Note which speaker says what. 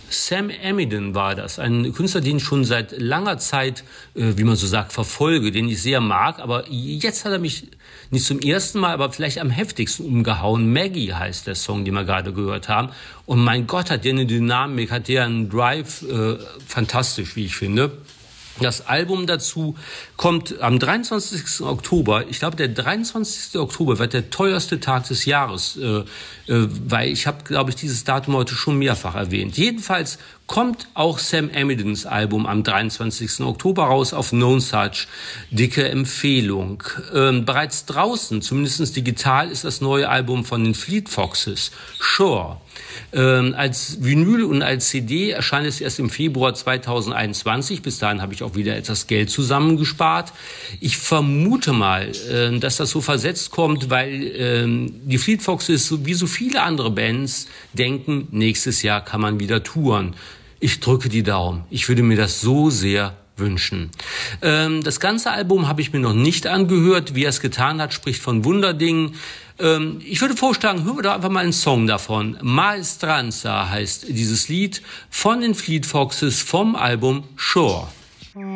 Speaker 1: Sam Amidon war das, ein Künstler, den ich schon seit langer Zeit, wie man so sagt, verfolge, den ich sehr mag. Aber jetzt hat er mich nicht zum ersten Mal, aber vielleicht am heftigsten umgehauen. Maggie heißt der Song, den wir gerade gehört haben. Und mein Gott, hat der eine Dynamik, hat der einen Drive, fantastisch, wie ich finde. Das Album dazu kommt am 23. Oktober. Ich glaube, der 23. Oktober wird der teuerste Tag des Jahres, weil ich habe, glaube ich, dieses Datum heute schon mehrfach erwähnt. Jedenfalls kommt auch Sam Amidons Album am 23. Oktober raus auf Known Such. Dicke Empfehlung. Bereits draußen, zumindest digital, ist das neue Album von den Fleet Foxes, Sure. Als Vinyl und als CD erscheint es erst im Februar 2021. Bis dahin habe ich auch wieder etwas Geld zusammengespart. Ich vermute mal, dass das so versetzt kommt, weil die Fleet Foxes, wie so viele andere Bands, denken, nächstes Jahr kann man wieder touren. Ich drücke die Daumen. Ich würde mir das so sehr wünschen. Das ganze Album habe ich mir noch nicht angehört. Wie er es getan hat, spricht von Wunderdingen. Ich würde vorschlagen, hören wir doch einfach mal einen Song davon. Maestranza heißt dieses Lied von den Fleet Foxes vom Album Sure.